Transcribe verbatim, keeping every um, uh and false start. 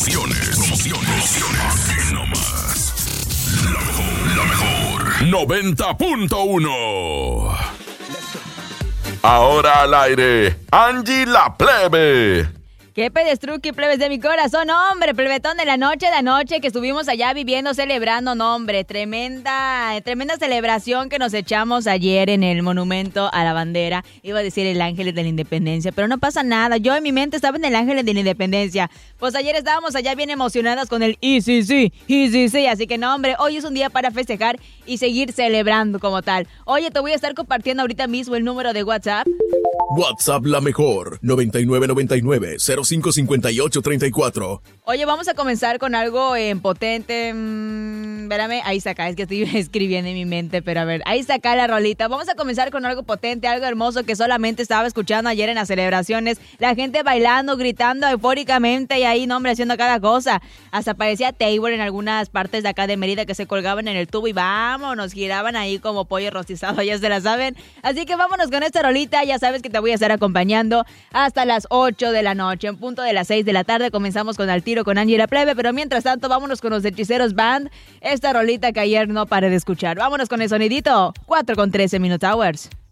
Promociones. Promociones. Aquí nomás. La mejor. La mejor. noventa punto uno. Ahora al aire, Angie la Plebe. ¡Qué pedestruqui, plebes de mi corazón! ¡Hombre, plebetón de la noche de anoche que estuvimos allá viviendo, celebrando! ¡No, hombre! Tremenda, tremenda celebración que nos echamos ayer en el Monumento a la Bandera. Iba a decir el Ángeles de la Independencia, pero no pasa nada. Yo en mi mente estaba en el Ángeles de la Independencia. Pues ayer estábamos allá bien emocionadas con el y sí, sí, y sí, sí. Así que no, hombre, hoy es un día para festejar y seguir celebrando como tal. Oye, te voy a estar compartiendo ahorita mismo el número de WhatsApp. WhatsApp La Mejor, noventa y nueve noventa y nueve, cero cinco cincuenta y ocho treinta y cuatro. Oye, vamos a comenzar con algo eh, potente. Mm, espérame, ahí está acá, es que estoy escribiendo en mi mente, pero a ver, ahí está acá la rolita. Vamos a comenzar con algo potente, algo hermoso que solamente estaba escuchando ayer en las celebraciones. La gente bailando, gritando eufóricamente y ahí, no, hombre, haciendo cada cosa. Hasta parecía table en algunas partes de acá de Mérida que se colgaban en el tubo y vámonos, giraban ahí como pollo rostizado, ya se la saben. Así que vámonos con esta rolita, ya sabes que te voy a estar acompañando hasta las ocho de la noche. En punto de las seis de la tarde comenzamos con Al Tiro con Angie la Plebe, pero mientras tanto vámonos con los Hechiceros Band, esta rolita que ayer no paré de escuchar. Vámonos con el sonidito, cuatro con trece Minute Hours.